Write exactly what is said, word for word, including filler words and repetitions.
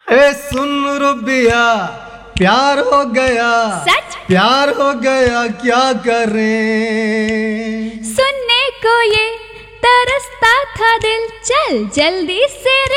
ए सुन रुबिया, प्यार हो गया, सच प्यार हो गया, क्या करें। सुनने को ये तरसता था दिल, चल जल्दी से रे